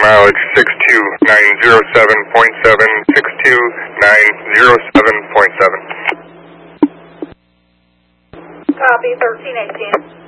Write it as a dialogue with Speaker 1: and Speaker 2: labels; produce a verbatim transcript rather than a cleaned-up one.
Speaker 1: mileage six two nine zero seven point seven, six two nine zero seven point seven.
Speaker 2: Copy, thirteen eighteen.